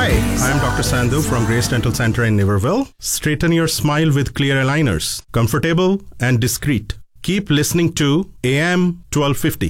Hi, I'm Dr. Sandhu from Grace Dental Center in Niverville. Straighten your smile with clear aligners. Comfortable and discreet. Keep listening to AM 1250.